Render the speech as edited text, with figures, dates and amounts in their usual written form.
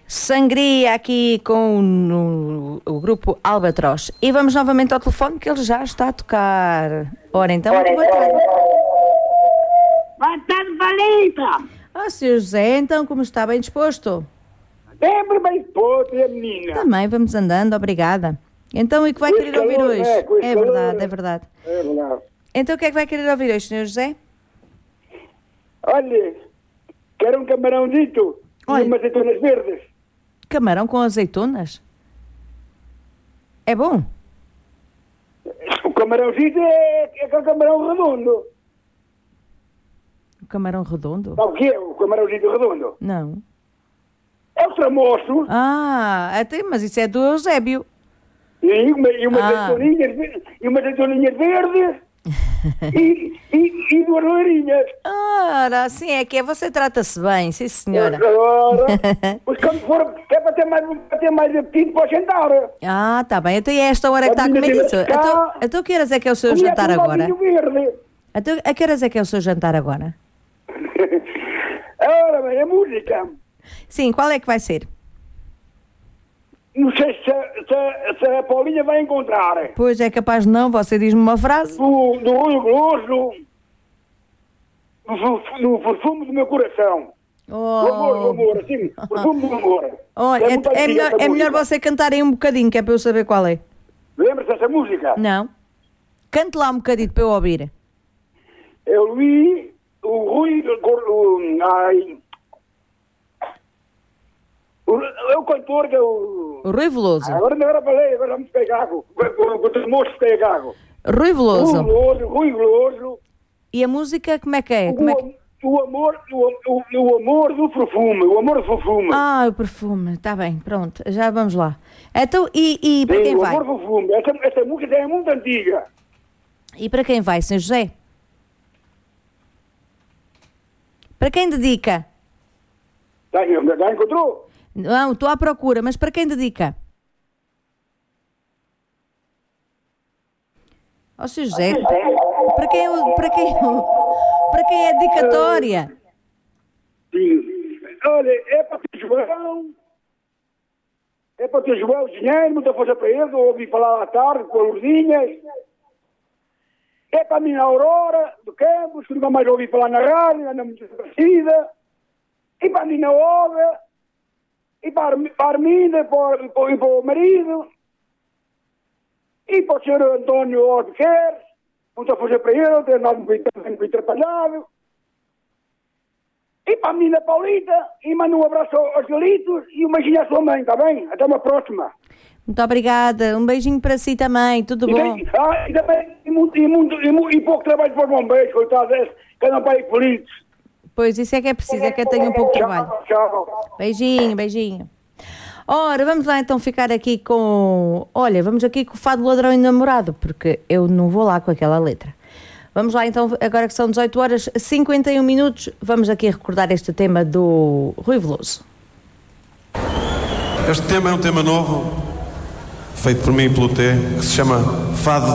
Sangria aqui com o grupo Albatroz. E vamos novamente ao telefone, que ele já está a tocar. Ora então, muito boa tarde. Boa tarde, Valita! Sr. José, então como está? Bem disposto? Sempre bem disposto, a menina. Também, vamos andando, obrigada. Então, e o que vai querer ouvir hoje? É verdade, é verdade. É verdade. Então, o que é que vai querer ouvir hoje, Sr. José? Olha, quero um camarãozito e Olha. umas azeitonas verdes. Camarão com azeitonas? É bom? O camarãozito é aquele camarão redondo. O camarão redondo? Sabe o que é o camarãozito redondo? Não. É o tramoço Até, mas isso é do Eusébio. e umas azeitoninhas verdes e duas lourinhas. Ora, assim é que é. Você trata-se bem, sim senhora. Agora, pois quando for, que é para ter mais apetite para jantar. Tá bem. Então é esta hora que está a comer isso. Então que horas é que é o seu jantar agora? Verde. Então, a que horas é que é o seu jantar agora? Ora bem, a música. Sim, qual é que vai ser? Não sei se a Paulinha vai encontrar. Pois é capaz de não, você diz-me uma frase. Do Rui Veloso, no perfume do meu coração. Do amor, assim, perfume do amor. Olha, é melhor você cantar aí um bocadinho, que é para eu saber qual é. Lembra-se dessa música? Não. Cante lá um bocadinho para eu ouvir. Eu vi o Rui... É o cantor que é o... O Rui Veloso. Agora falei, agora vamos pegar água. O moço pega água. Rui Veloso. Rui Veloso. E a música como é que é? O amor do perfume. O amor do perfume. O perfume. Está bem, pronto. Já vamos lá. Então, e para quem vai? O amor do perfume. Essa música é muito antiga. E para quem vai, Sr. José? Para quem dedica? Já encontrou? Não, estou à procura, mas para quem dedica? Sr. José, para quem é dedicatória? Sim. Olha, é para o teu João. É para o teu João, dinheiro, muita força para ele. Eu ouvi falar à tarde com a Lourdinhas. É para a minha Aurora, do Campos, que nunca mais ouvi falar na rádio, anda muito parecida. E para a minha Olga. E para a Arminda, para o marido. E para o senhor António Albuquerque, muita força para ele, tem andado muito atrapalhado. E para a menina Paulita, e manda um abraço aos galitos e um beijinho à sua mãe, está bem? Até uma próxima. Muito obrigada, um beijinho para si também, tudo bom? E pouco trabalho para os bombeiros, coitados, que andam para aí felizes. Pois, isso é que é preciso, é que eu tenho um pouco de trabalho. Tchau. Beijinho. Ora, vamos lá então ficar aqui com... Olha, vamos aqui com o Fado Ladrão e Namorado, porque eu não vou lá com aquela letra. Vamos lá então, agora que são 18 horas 51 minutos, vamos aqui recordar este tema do Rui Veloso. Este tema é um tema novo, feito por mim e pelo T, que se chama Fado